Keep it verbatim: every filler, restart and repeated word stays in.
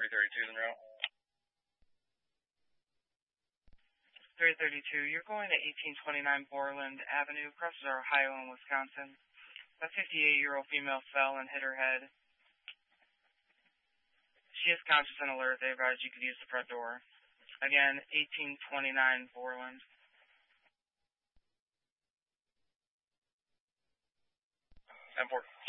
three thirty-two en route. three thirty-two, you're going to eighteen twenty-nine Borland Avenue, crosses Ohio and Wisconsin. A fifty-eight-year-old female fell and hit her head. She is conscious and alert. They advise you could use the front door. Again, eighteen twenty-nine Borland. ten four.